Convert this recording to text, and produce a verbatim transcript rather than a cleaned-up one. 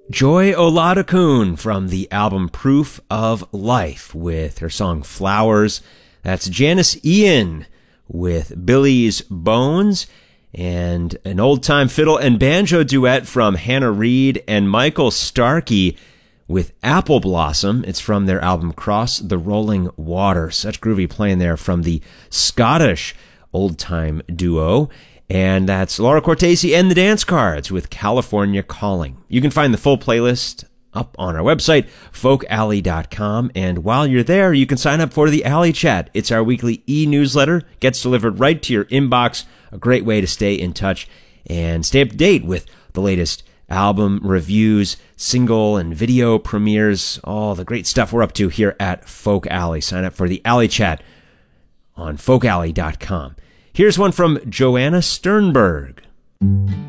Joy Oladokun from the album Proof of Life with her song Flowers. That's Janice Ian with Billy's Bones, and an old-time fiddle and banjo duet from Hannah Reid and Michael Starkey with Apple Blossom. It's from their album Cross the Rolling Water. Such groovy playing there from the Scottish old-time duo. And that's Laura Cortese and the Dance Cards with California Calling. You can find the full playlist up on our website, folk alley dot com. And while you're there, you can sign up for the Alley Chat. It's our weekly e-newsletter. Gets delivered right to your inbox. A great way to stay in touch and stay up to date with the latest album reviews, single and video premieres, all the great stuff we're up to here at Folk Alley. Sign up for the Alley Chat on folk alley dot com. Here's one from Joanna Sternberg.